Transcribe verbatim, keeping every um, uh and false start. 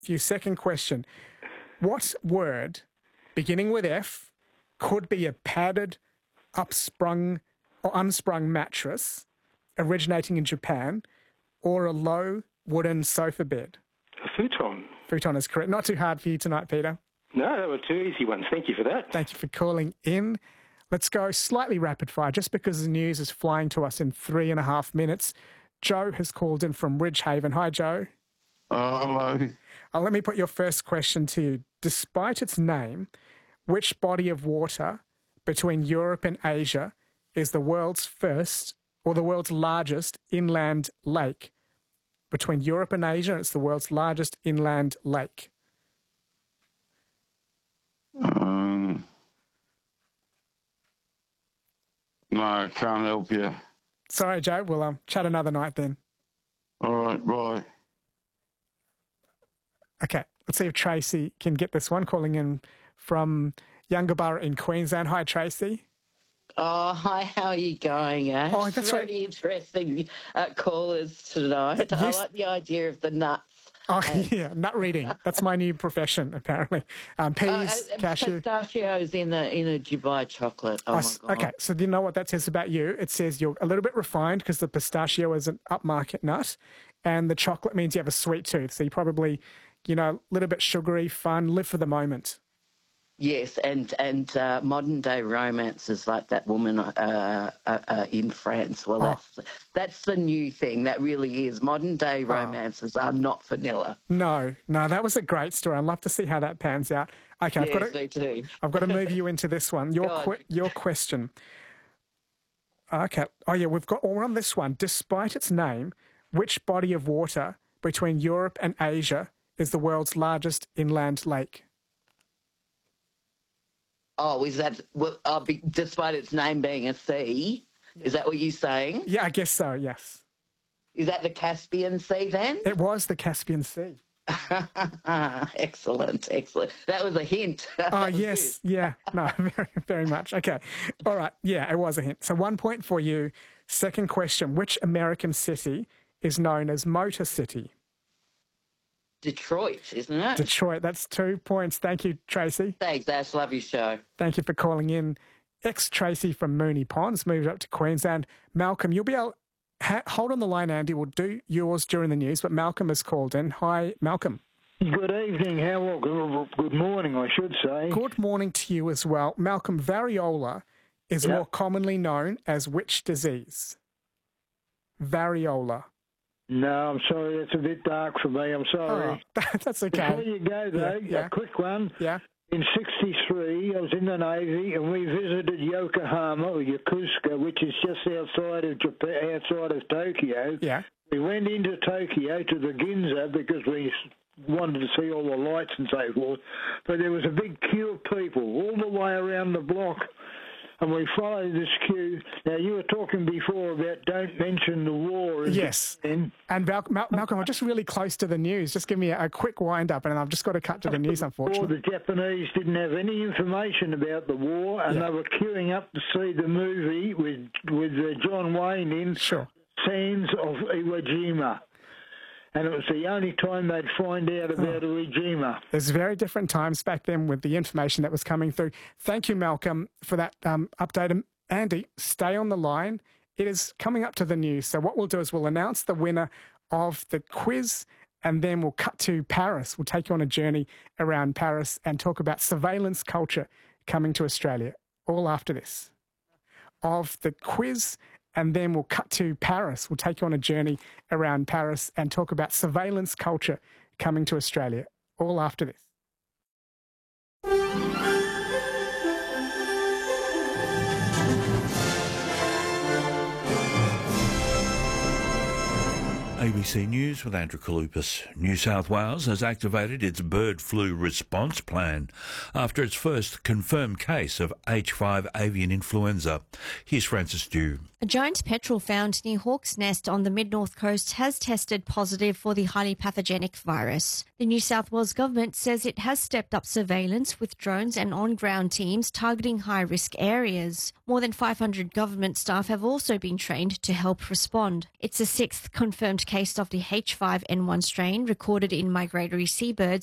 for your second question. What word, beginning with F, could be a padded, upsprung or unsprung mattress originating in Japan, or a low wooden sofa bed? A futon. Futon is correct. Not too hard for you tonight, Peter. No, they were two easy ones. Thank you for that. Thank you for calling in. Let's go slightly rapid fire, just because the news is flying to us in three and a half minutes. Joe has called in from Ridgehaven. Hi, Joe. Oh, hello. Uh, let me put your first question to you. Despite its name, which body of water between Europe and Asia is the world's first or the world's largest inland lake? Between Europe and Asia, it's the world's largest inland lake. Um, no, can't help you. Sorry, Joe. We'll um, chat another night then. All right, bye. Okay, let's see if Tracy can get this one, calling in from Yungaburra in Queensland. Hi, Tracy. Oh, hi, how are you going, Ash? Oh, that's Very right. interesting uh, callers tonight. Yes. I like the idea of the nuts. Oh, yeah, nut reading. That's my new profession, apparently. Um, peas, Uh, uh, cashew. Pistachios in a, in a Dubai chocolate. Oh, Oh, my s- God. okay, so do you know what that says about you? It says you're a little bit refined because the pistachio is an upmarket nut, and the chocolate means you have a sweet tooth. So you're probably, you know, a little bit sugary, fun, live for the moment. Yes, and and uh, modern day romances like that woman uh, uh, uh, in France. Well, Oh. that's that's the new thing. That really is. Modern day romances are not vanilla. No, no, that was a great story. I'd love to see how that pans out. Okay, I've Yes, got to, me too. I've got to move you into this one. Your Go on. que- your question. Okay. Oh yeah, we've got all on this one. Despite its name, which body of water between Europe and Asia is the world's largest inland lake? Oh, is that, well, uh, be, despite its name being a sea, is that what you're saying? Yeah, I guess so. Yes, Is that the Caspian Sea then? it was the Caspian Sea. Excellent, excellent. That was a hint. Oh yes, yeah, no, very, very much. Okay, all right. Yeah, it was a hint. So one point for you. Second question: which American city is known as Motor City? Detroit, isn't it? Detroit. That's two points. Thank you, Tracy. Thanks, Ash. Love your show. Thank you for calling in. Ex-Tracy from Moonee Ponds moved up to Queensland. Malcolm, you'll be able... Ha- hold on the line, Andy. We'll do yours during the news, but Malcolm has called in. Hi, Malcolm. Good evening, how well, good, good morning, I should say. Good morning to you as well. Malcolm, variola is Yep. more commonly known as which disease? Variola. No, I'm sorry, that's a bit dark for me, I'm Oh, sorry. that's Before okay. you go, though, Yeah, yeah. a quick one. Yeah. In sixty-three, I was in the Navy, and we visited Yokohama, or Yokosuka, which is just outside of Japan, outside of Tokyo. Yeah. We went into Tokyo to the Ginza because we wanted to see all the lights and so forth. But there was a big queue of people all the way around the block, and we followed this queue. Now, you were talking before about don't mention the war. in Yes. Japan. And Mal- Mal- Malcolm, I'm just really close to the news. Just give me a, a quick wind up, and I've just got to cut to the news, Or unfortunately. the Japanese didn't have any information about the war, and Yeah. they were queuing up to see the movie with with uh, John Wayne in Sure. Sands of Iwo Jima. And it was the only time they'd find out about Iwo Jima. There's very different times back then with the information that was coming through. Thank you, Malcolm, for that um, update. And Andy, stay on the line. It is coming up to the news. So what we'll do is we'll announce the winner of the quiz, and then we'll cut to Paris. We'll take you on a journey around Paris and talk about surveillance culture coming to Australia. All after this. Of the quiz, and then we'll cut to Paris. We'll take you on a journey around Paris and talk about surveillance culture coming to Australia. All after this. A B C News with Andrew Kalupas. New South Wales has activated its bird flu response plan after its first confirmed case of H five avian influenza. Here's Francis Dew. A giant petrel found near Hawke's Nest on the mid-north coast has tested positive for the highly pathogenic virus. The New South Wales government says it has stepped up surveillance with drones and on-ground teams targeting high-risk areas. More than five hundred government staff have also been trained to help respond. It's the sixth confirmed case of the H five N one strain recorded in migratory seabirds